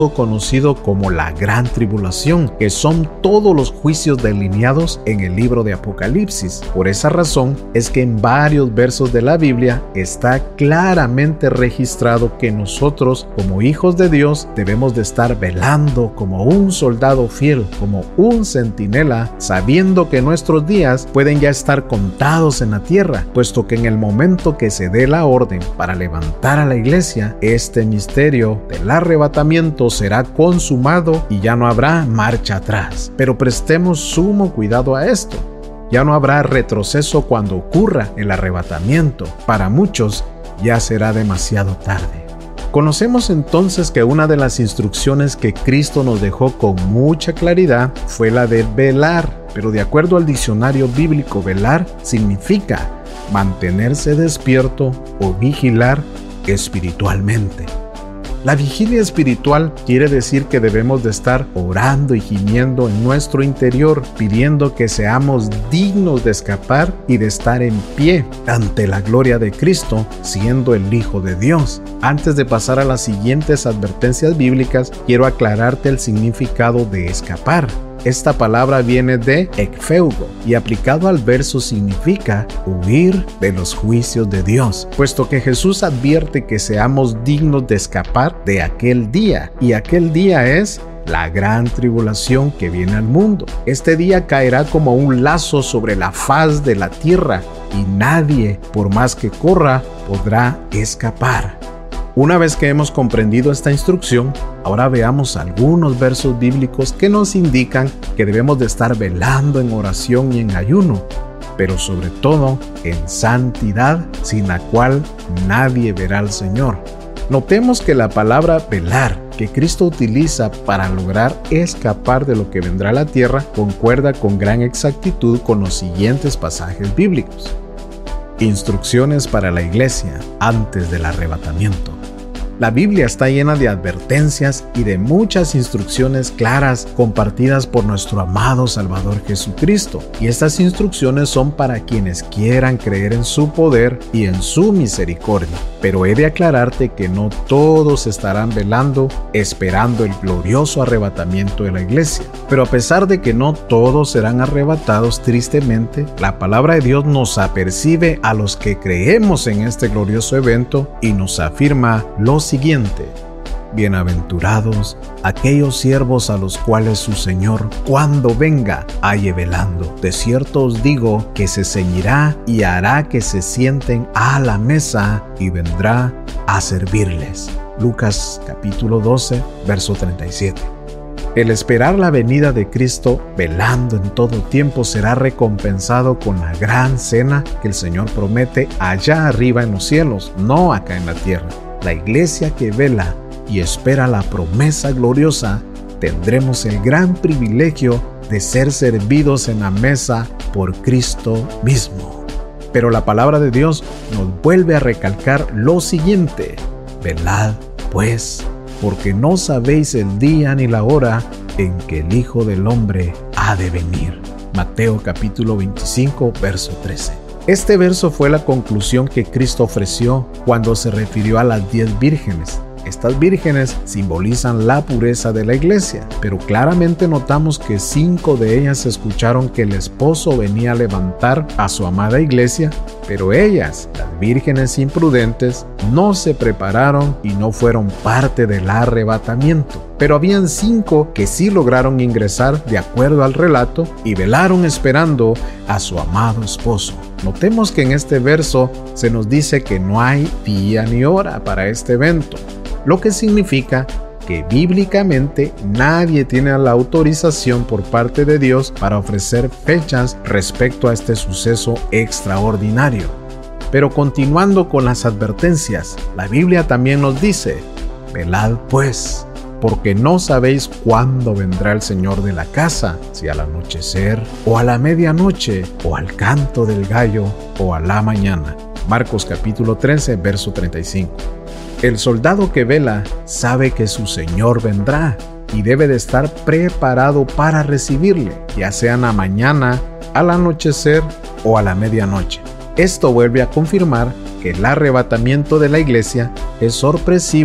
conocido como la Gran Tribulación, que son todos los juicios delineados en el libro de Apocalipsis. Por esa razón es que en varios versos de la Biblia está claramente registrado que nosotros, como hijos de Dios, debemos de estar velando como un soldado fiel, como un centinela, sabiendo que nuestros días pueden ya estar contados en la tierra, puesto que en el momento que se dé la orden para levantar a la iglesia, este misterio del arrebatamiento será consumado y ya no habrá marcha atrás. Pero prestemos sumo cuidado a esto. Ya no habrá retroceso cuando ocurra el arrebatamiento. Para muchos ya será demasiado tarde. Conocemos entonces que una de las instrucciones que Cristo nos dejó con mucha claridad fue la de velar. Pero de acuerdo al diccionario bíblico, velar significa mantenerse despierto o vigilar espiritualmente. La vigilia espiritual quiere decir que debemos de estar orando y gimiendo en nuestro interior, pidiendo que seamos dignos de escapar y de estar en pie ante la gloria de Cristo, siendo el Hijo de Dios. Antes de pasar a las siguientes advertencias bíblicas, quiero aclararte el significado de escapar. Esta palabra viene de ekfeugo y aplicado al verso significa huir de los juicios de Dios, puesto que Jesús advierte que seamos dignos de escapar de aquel día, y aquel día es la gran tribulación que viene al mundo. Este día caerá como un lazo sobre la faz de la tierra y nadie, por más que corra, podrá escapar. Una vez que hemos comprendido esta instrucción, ahora veamos algunos versos bíblicos que nos indican que debemos de estar velando en oración y en ayuno, pero sobre todo en santidad, sin la cual nadie verá al Señor. Notemos que la palabra velar que Cristo utiliza para lograr escapar de lo que vendrá a la tierra concuerda con gran exactitud con los siguientes pasajes bíblicos. Instrucciones para la iglesia antes del arrebatamiento. La Biblia está llena de advertencias y de muchas instrucciones claras compartidas por nuestro amado Salvador Jesucristo. Y estas instrucciones son para quienes quieran creer en su poder y en su misericordia. Pero he de aclararte que no todos estarán velando, esperando el glorioso arrebatamiento de la iglesia. Pero a pesar de que no todos serán arrebatados, tristemente, la palabra de Dios nos apercibe a los que creemos en este glorioso evento y nos afirma lo siguiente: bienaventurados aquellos siervos a los cuales su Señor, cuando venga, halle velando. De cierto os digo que se ceñirá y hará que se sienten a la mesa y vendrá a servirles. Lucas capítulo 12, verso 37. El esperar la venida de Cristo velando en todo tiempo será recompensado con la gran cena que el Señor promete allá arriba en los cielos, no acá en la tierra. La iglesia que vela y espera la promesa gloriosa, tendremos el gran privilegio de ser servidos en la mesa por Cristo mismo. Pero la palabra de Dios nos vuelve a recalcar lo siguiente: velad pues, porque no sabéis el día ni la hora en que el Hijo del Hombre ha de venir. Mateo capítulo 25, verso 13. Este verso fue la conclusión que Cristo ofreció cuando se refirió a las 10 vírgenes. Estas vírgenes simbolizan la pureza de la iglesia, pero claramente notamos que 5 de ellas escucharon que el esposo venía a levantar a su amada iglesia, pero ellas, las vírgenes imprudentes, no se prepararon y no fueron parte del arrebatamiento. Pero habían 5 que sí lograron ingresar de acuerdo al relato y velaron esperando a su amado esposo. Notemos que en este verso se nos dice que no hay día ni hora para este evento, lo que significa que bíblicamente nadie tiene la autorización por parte de Dios para ofrecer fechas respecto a este suceso extraordinario. Pero continuando con las advertencias, la Biblia también nos dice: velad pues, porque no sabéis cuándo vendrá el Señor de la casa, si al anochecer, o a la medianoche, o al canto del gallo, o a la mañana. Marcos capítulo 13, verso 35. El soldado que vela sabe que su Señor vendrá y debe de estar preparado para recibirle, ya sea en la mañana, al anochecer o a la medianoche. Esto vuelve a confirmar que el arrebatamiento de la iglesia es sorpresivo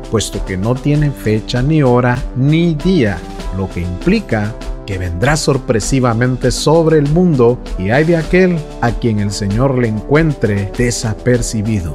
puesto que no tiene fecha ni hora ni día, lo que implica que vendrá sorpresivamente sobre el mundo y hay de aquel a quien el Señor le encuentre desapercibido.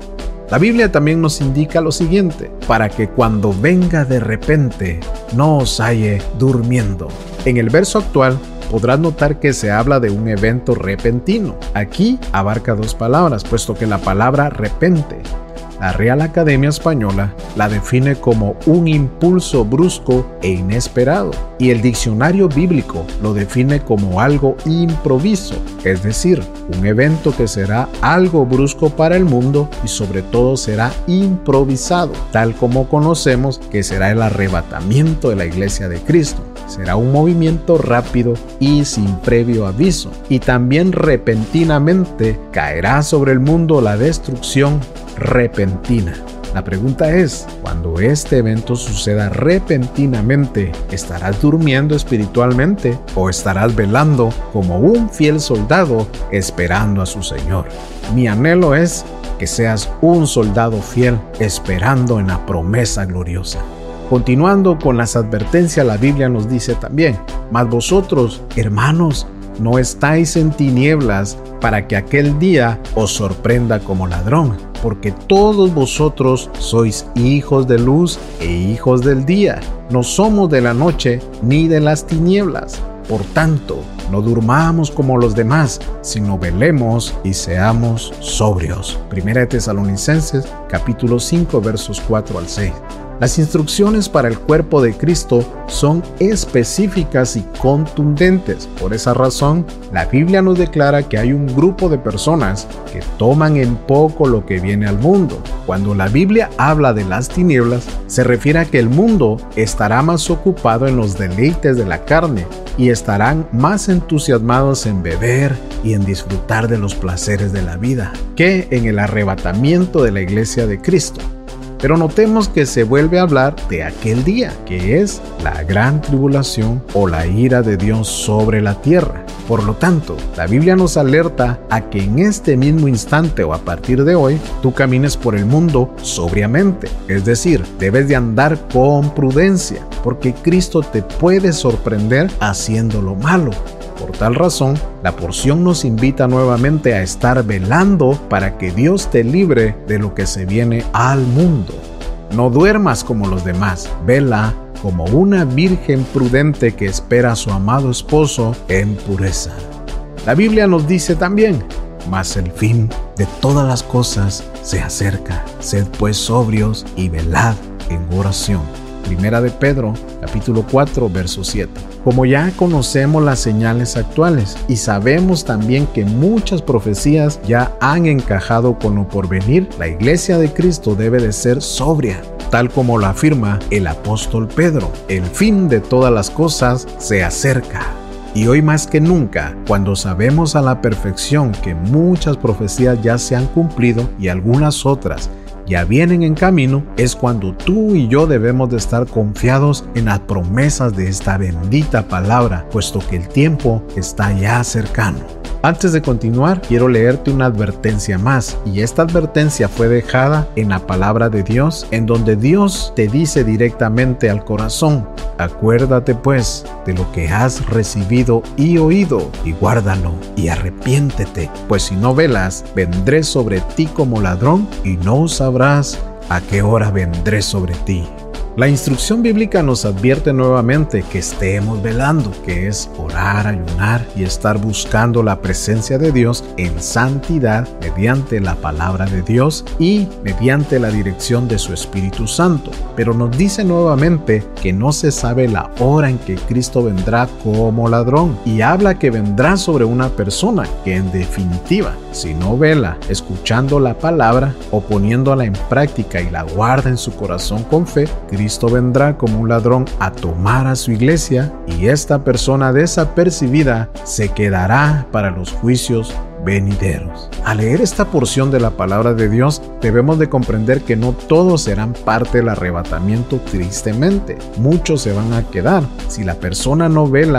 La Biblia también nos indica lo siguiente: para que cuando venga de repente no os halle durmiendo. En el verso actual podrás notar que se habla de un evento repentino. Aquí abarca dos palabras, puesto que la palabra repente, la Real Academia Española la define como un impulso brusco e inesperado, y el diccionario bíblico lo define como algo improviso, es decir, un evento que será algo brusco para el mundo y sobre todo será improvisado, tal como conocemos que será el arrebatamiento de la Iglesia de Cristo. Será un movimiento rápido y sin previo aviso, y también repentinamente caerá sobre el mundo la destrucción repentina. La pregunta es, cuando este evento suceda repentinamente, ¿estarás durmiendo espiritualmente o estarás velando como un fiel soldado esperando a su Señor? Mi anhelo es que seas un soldado fiel esperando en la promesa gloriosa. Continuando con las advertencias, la Biblia nos dice también: mas vosotros, hermanos, no estáis en tinieblas para que aquel día os sorprenda como ladrón, porque todos vosotros sois hijos de luz e hijos del día. No somos de la noche ni de las tinieblas. Por tanto, no durmamos como los demás, sino velemos y seamos sobrios. 1 Tesalonicenses capítulo 5 versos 4 al 6. Las instrucciones para el cuerpo de Cristo son específicas y contundentes. Por esa razón, la Biblia nos declara que hay un grupo de personas que toman en poco lo que viene al mundo. Cuando la Biblia habla de las tinieblas, se refiere a que el mundo estará más ocupado en los deleites de la carne y estarán más entusiasmados en beber y en disfrutar de los placeres de la vida que en el arrebatamiento de la Iglesia de Cristo. Pero notemos que se vuelve a hablar de aquel día, que es la gran tribulación o la ira de Dios sobre la tierra. Por lo tanto, la Biblia nos alerta a que en este mismo instante o a partir de hoy, tú camines por el mundo sobriamente. Es decir, debes de andar con prudencia, porque Cristo te puede sorprender haciendo lo malo. Por tal razón, la porción nos invita nuevamente a estar velando para que Dios te libre de lo que se viene al mundo. No duermas como los demás, vela como una virgen prudente que espera a su amado esposo en pureza. La Biblia nos dice también: mas el fin de todas las cosas se acerca. Sed pues sobrios y velad en oración. 1 de Pedro, capítulo 4, verso 7. Como ya conocemos las señales actuales y sabemos también que muchas profecías ya han encajado con lo porvenir, la Iglesia de Cristo debe de ser sobria, tal como lo afirma el apóstol Pedro. El fin de todas las cosas se acerca. Y hoy más que nunca, cuando sabemos a la perfección que muchas profecías ya se han cumplido y algunas otras ya vienen en camino, es cuando tú y yo debemos de estar confiados en las promesas de esta bendita palabra, puesto que el tiempo está ya cercano. Antes de continuar, quiero leerte una advertencia más, y esta advertencia fue dejada en la palabra de Dios, en donde Dios te dice directamente al corazón: acuérdate pues de lo que has recibido y oído, y guárdalo, y arrepiéntete, pues si no velas, vendré sobre ti como ladrón, y no sabrás a qué hora vendré sobre ti. La instrucción bíblica nos advierte nuevamente que estemos velando, que es orar, ayunar y estar buscando la presencia de Dios en santidad mediante la palabra de Dios y mediante la dirección de su Espíritu Santo. Pero nos dice nuevamente que no se sabe la hora en que Cristo vendrá como ladrón, y habla que vendrá sobre una persona que, en definitiva, si no vela escuchando la palabra o poniéndola en práctica y la guarda en su corazón con fe, Cristo vendrá como un ladrón a tomar a su iglesia, y esta persona desapercibida se quedará para los juicios venideros. Al leer esta porción de la palabra de Dios, debemos de comprender que no todos serán parte del arrebatamiento, tristemente. Muchos se van a quedar. Si la persona no vela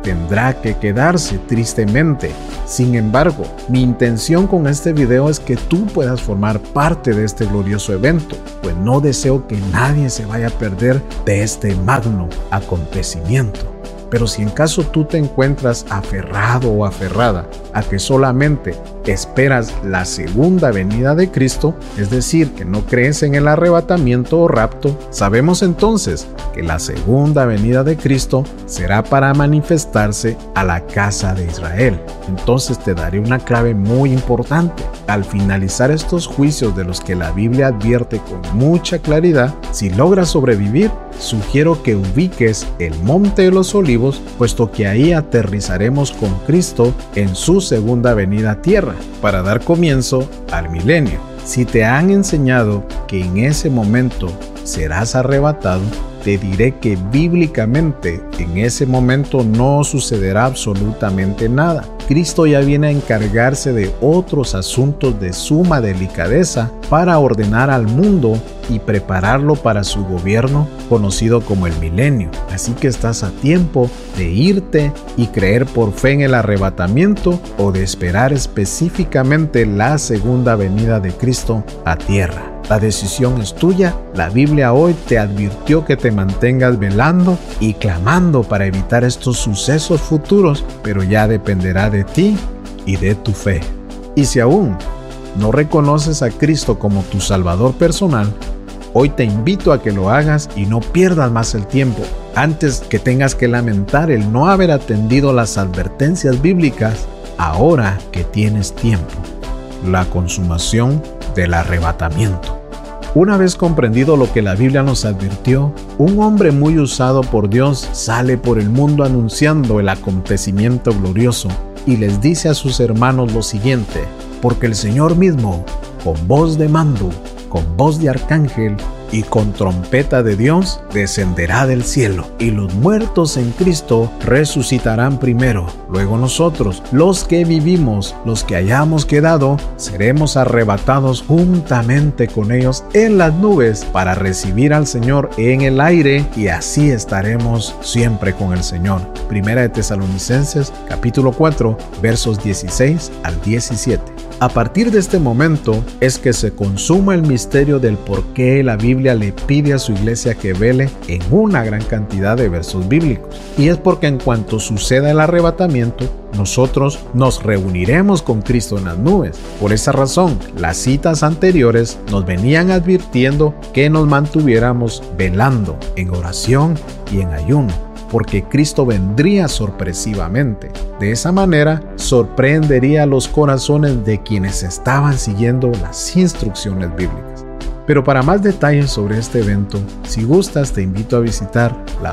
tendrá que quedarse tristemente. Sin embargo, mi intención con este video es que tú puedas formar parte de este glorioso evento, pues no deseo que nadie se vaya a perder de este magno acontecimiento. Pero si en caso tú te encuentras aferrado o aferrada a que solamente esperas la segunda venida de Cristo, es decir, que no crees en el arrebatamiento o rapto, sabemos entonces que la segunda venida de Cristo será para manifestarse a la casa de Israel. Entonces te daré una clave muy importante. Al finalizar estos juicios de los que la Biblia advierte con mucha claridad, si logras sobrevivir, sugiero que ubiques el Monte de los Olivos, puesto que ahí aterrizaremos con Cristo en su segunda venida a tierra, para dar comienzo al milenio. Si te han enseñado que en ese momento serás arrebatado, te diré que bíblicamente en ese momento no sucederá absolutamente nada. Cristo ya viene a encargarse de otros asuntos de suma delicadeza para ordenar al mundo y prepararlo para su gobierno conocido como el milenio. Así que estás a tiempo de irte y creer por fe en el arrebatamiento o de esperar específicamente la segunda venida de Cristo a tierra. La decisión es tuya. La Biblia hoy te advirtió que te mantengas velando y clamando para evitar estos sucesos futuros, pero ya dependerá de ti y de tu fe. Y si aún no reconoces a Cristo como tu Salvador personal, hoy te invito a que lo hagas y no pierdas más el tiempo antes que tengas que lamentar el no haber atendido las advertencias bíblicas ahora que tienes tiempo. La consumación del arrebatamiento. Una vez comprendido lo que la Biblia nos advirtió, un hombre muy usado por Dios sale por el mundo anunciando el acontecimiento glorioso y les dice a sus hermanos lo siguiente: porque el Señor mismo, con voz de mando, con voz de arcángel y con trompeta de Dios, descenderá del cielo, y los muertos en Cristo resucitarán primero. Luego nosotros, los que vivimos, los que hayamos quedado, seremos arrebatados juntamente con ellos en las nubes para recibir al Señor en el aire, y así estaremos siempre con el Señor. Primera de Tesalonicenses, capítulo 4, versos 16 al 17. A partir de este momento es que se consuma el misterio del por qué la Biblia le pide a su iglesia que vele en una gran cantidad de versos bíblicos. Y es porque en cuanto suceda el arrebatamiento, nosotros nos reuniremos con Cristo en las nubes. Por esa razón, las citas anteriores nos venían advirtiendo que nos mantuviéramos velando en oración y en ayuno, porque Cristo vendría sorpresivamente. De esa manera, sorprendería los corazones de quienes estaban siguiendo las instrucciones bíblicas. Pero para más detalles sobre este evento, si gustas te invito a visitar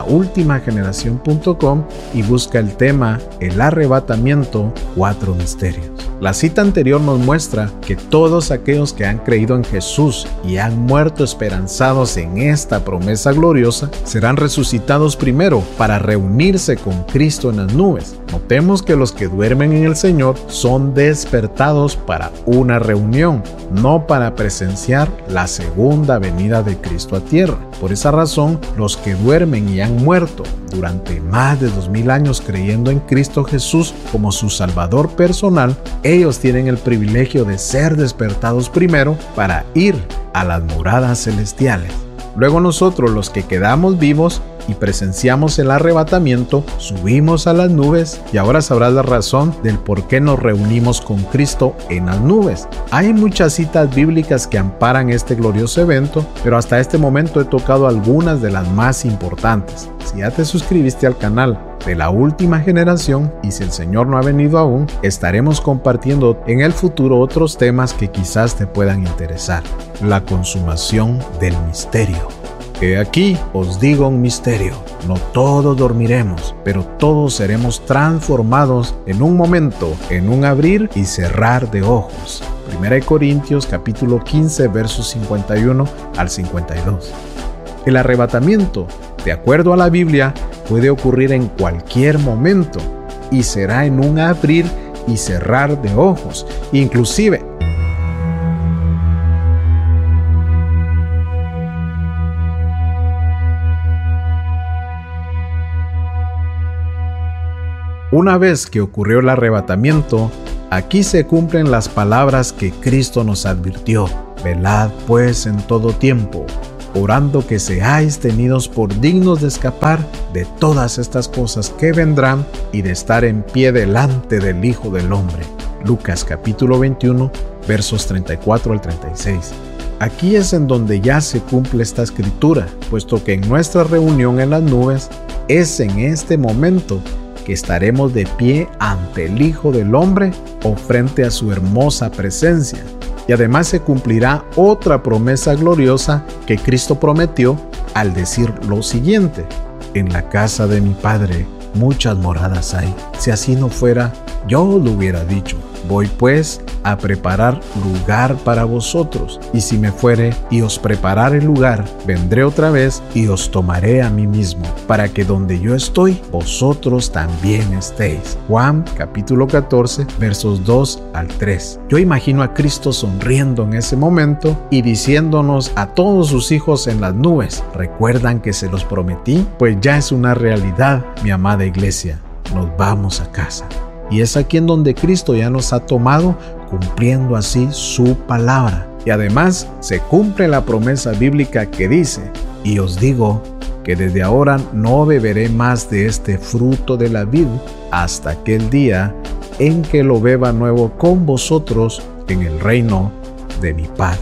laultimageneración.com y busca el tema El arrebatamiento, 4 misterios. La cita anterior nos muestra que todos aquellos que han creído en Jesús y han muerto esperanzados en esta promesa gloriosa serán resucitados primero para reunirse con Cristo en las nubes. Notemos que los que duermen en el Señor son despertados para una reunión, no para presenciar la segunda venida de Cristo a tierra. Por esa razón, los que duermen y han muerto durante más de 2000 años creyendo en Cristo Jesús como su Salvador personal, ellos tienen el privilegio de ser despertados primero para ir a las moradas celestiales. Luego nosotros, los que quedamos vivos y presenciamos el arrebatamiento, subimos a las nubes, y ahora sabrás la razón del por qué nos reunimos con Cristo en las nubes. Hay muchas citas bíblicas que amparan este glorioso evento, pero hasta este momento he tocado algunas de las más importantes. Si ya te suscribiste al canal de La Última Generación, y si el Señor no ha venido aún, estaremos compartiendo en el futuro otros temas que quizás te puedan interesar. La consumación del misterio. He aquí os digo un misterio: no todos dormiremos, pero todos seremos transformados en un momento, en un abrir y cerrar de ojos. 1 Corintios capítulo 15 versos 51 al 52. El arrebatamiento, de acuerdo a la Biblia, puede ocurrir en cualquier momento y será en un abrir y cerrar de ojos. Inclusive, Una vez que ocurrió el arrebatamiento, aquí se cumplen las palabras que Cristo nos advirtió. Velad pues en todo tiempo, orando que seáis tenidos por dignos de escapar de todas estas cosas que vendrán y de estar en pie delante del Hijo del Hombre. Lucas capítulo 21, versos 34 al 36. Aquí es en donde ya se cumple esta escritura, puesto que en nuestra reunión en las nubes es en este momento que estaremos de pie ante el Hijo del Hombre o frente a su hermosa presencia. Y además se cumplirá otra promesa gloriosa que Cristo prometió al decir lo siguiente: en la casa de mi Padre muchas moradas hay. Si así no fuera, yo lo hubiera dicho. Voy pues a preparar lugar para vosotros, y si me fuere y os preparare lugar, vendré otra vez y os tomaré a mí mismo, para que donde yo estoy, vosotros también estéis. Juan capítulo 14, versos 2 al 3. Yo imagino a Cristo sonriendo en ese momento y diciéndonos a todos sus hijos en las nubes: ¿recuerdan que se los prometí? Pues ya es una realidad, mi amada iglesia. Nos vamos a casa. Y es aquí en donde Cristo ya nos ha tomado, cumpliendo así su palabra. Y además se cumple la promesa bíblica que dice: y os digo que desde ahora no beberé más de este fruto de la vid hasta aquel día en que lo beba nuevo con vosotros en el reino de mi Padre.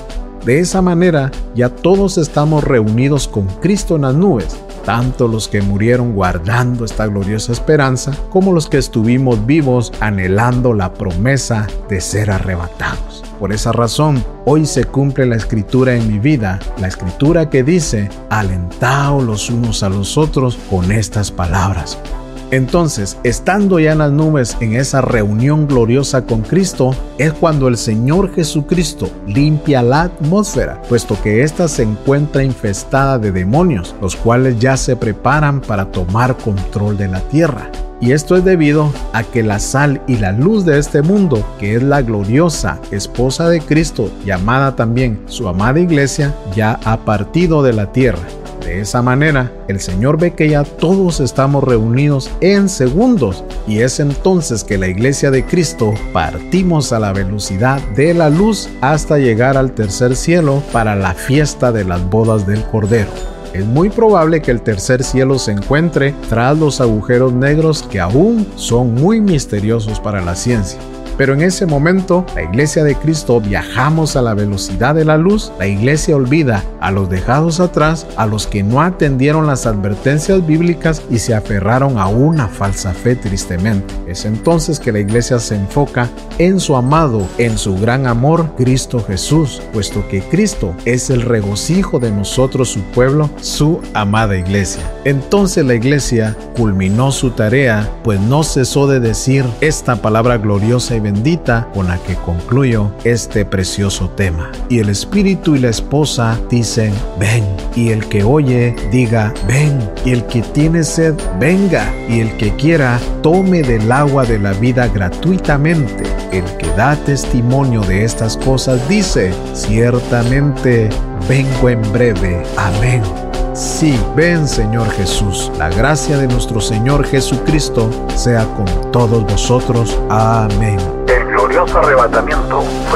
De esa manera ya todos estamos reunidos con Cristo en las nubes, tanto los que murieron guardando esta gloriosa esperanza, como los que estuvimos vivos anhelando la promesa de ser arrebatados. Por esa razón, hoy se cumple la escritura en mi vida, la escritura que dice: alentaos los unos a los otros con estas palabras. Entonces, estando ya en las nubes en esa reunión gloriosa con Cristo, es cuando el Señor Jesucristo limpia la atmósfera, puesto que ésta se encuentra infestada de demonios, los cuales ya se preparan para tomar control de la tierra. Y esto es debido a que la sal y la luz de este mundo, que es la gloriosa esposa de Cristo, llamada también su amada iglesia, ya ha partido de la tierra. De esa manera, el Señor ve que ya todos estamos reunidos en segundos, y es entonces que la iglesia de Cristo partimos a la velocidad de la luz hasta llegar al tercer cielo para la fiesta de las bodas del Cordero. Es muy probable que el tercer cielo se encuentre tras los agujeros negros, que aún son muy misteriosos para la ciencia. Pero en ese momento, la iglesia de Cristo viajamos a la velocidad de la luz. La iglesia olvida a los dejados atrás, a los que no atendieron las advertencias bíblicas y se aferraron a una falsa fe tristemente. Es entonces que la iglesia se enfoca en su amado, en su gran amor, Cristo Jesús, puesto que Cristo es el regocijo de nosotros, su pueblo, su amada iglesia. Entonces la iglesia culminó su tarea, pues no cesó de decir esta palabra gloriosa y bendita con la que concluyo este precioso tema. Y el Espíritu y la esposa dicen: ven. Y el que oye, diga: ven. Y el que tiene sed, venga. Y el que quiera, tome del agua de la vida gratuitamente. El que da testimonio de estas cosas dice: ciertamente vengo en breve. Amén. Sí, ven, Señor Jesús. La gracia de nuestro Señor Jesucristo sea con todos vosotros. Amén. El glorioso arrebatamiento